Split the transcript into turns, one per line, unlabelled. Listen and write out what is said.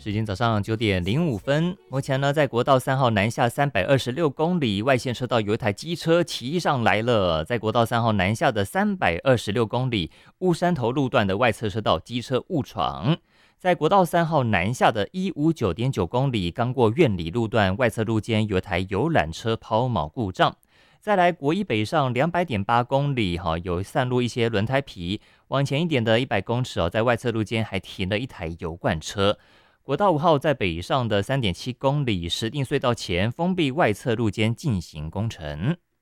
时间早上9:05，目前呢，在国道3号南下326公里，外线车道有一台机车骑上来了。在国道3号南下的326公里，乌山头路段的外侧车道机车误闯。在国道3号南下的159.9公里，刚过苑里路段外侧路肩有一台游览车抛锚故障。再来国一北上200.8公里，有散落一些轮胎皮。往前一点的100公尺，在外侧路肩还停了一台油罐车。国道5号在北上的3.7公里，石碇隧道前封闭外侧路肩进行工程。